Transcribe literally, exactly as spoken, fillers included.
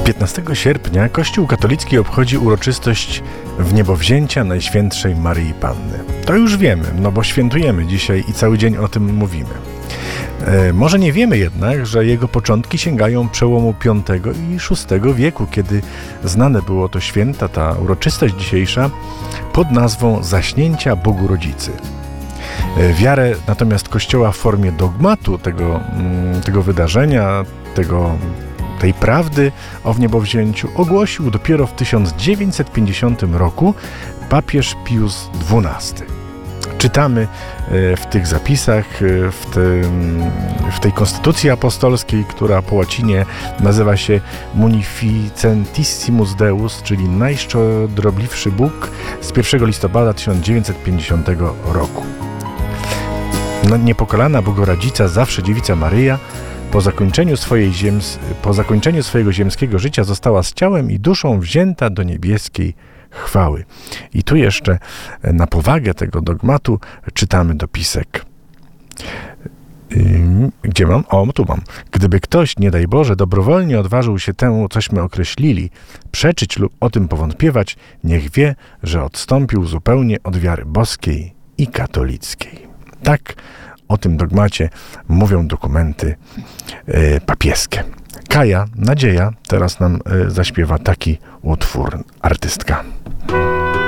piętnastego sierpnia Kościół katolicki obchodzi uroczystość wniebowzięcia Najświętszej Maryi Panny. To już wiemy, no bo świętujemy dzisiaj i cały dzień o tym mówimy. E, może nie wiemy jednak, że jego początki sięgają przełomu piątego i szóstego wieku, kiedy znane było to święta, ta uroczystość dzisiejsza, pod nazwą Zaśnięcia Bogu Rodzicy. E, wiarę natomiast Kościoła w formie dogmatu tego, tego wydarzenia, tego tej prawdy o wniebowzięciu ogłosił dopiero w tysiąc dziewięćset pięćdziesiątym roku papież Pius dwunasty. Czytamy w tych zapisach, w, tym, w tej konstytucji apostolskiej, która po łacinie nazywa się Munificentissimus Deus, czyli najszczodrobliwszy Bóg, z pierwszego listopada tysiąc dziewięćset pięćdziesiątego roku. Niepokalana Bogorodzica, zawsze dziewica Maryja, Po zakończeniu, swojej ziems... po zakończeniu swojego ziemskiego życia została z ciałem i duszą wzięta do niebieskiej chwały. I tu jeszcze na powagę tego dogmatu czytamy dopisek. Gdzie mam? O, tu mam. Gdyby ktoś, nie daj Boże, dobrowolnie odważył się temu, cośmy określili, przeczyć lub o tym powątpiewać, niech wie, że odstąpił zupełnie od wiary boskiej i katolickiej. Tak o tym dogmacie mówią dokumenty y, papieskie. Kaja, Nadzieja teraz nam y, zaśpiewa taki utwór artystka.